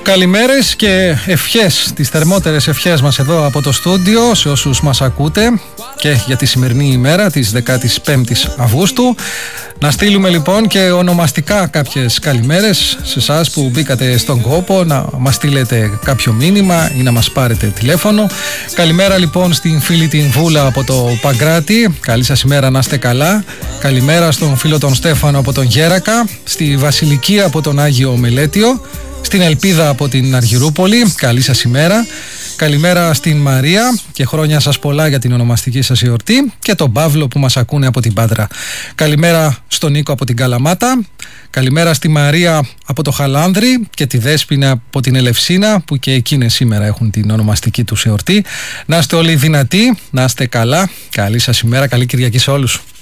Καλημέρες και ευχές, τις θερμότερες ευχές μας εδώ από το στούντιο σε όσους μας ακούτε και για τη σημερινή ημέρα της 15ης Αυγούστου. Να στείλουμε λοιπόν και ονομαστικά κάποιες καλημέρες σε εσάς που μπήκατε στον κόπο να μας στείλετε κάποιο μήνυμα ή να μας πάρετε τηλέφωνο. Καλημέρα λοιπόν στην φίλη την Βούλα από το Παγκράτη, καλή σας ημέρα, να είστε καλά. Καλημέρα στον φίλο τον Στέφανο από τον Γέρακα, στη Βασιλική από τον Άγιο Μελέτιο, στην Ελπίδα από την Αργυρούπολη, καλή σας ημέρα. Καλημέρα στην Μαρία και χρόνια σας πολλά για την ονομαστική σας εορτή, και τον Παύλο που μας ακούνε από την Πάτρα. Καλημέρα στον Νίκο από την Καλαμάτα. Καλημέρα στη Μαρία από το Χαλάνδρι και τη Δέσποινα από την Ελευσίνα, που και εκείνες σήμερα έχουν την ονομαστική τους εορτή. Να είστε όλοι δυνατοί, να είστε καλά. Καλή σας ημέρα, καλή Κυριακή σε όλους.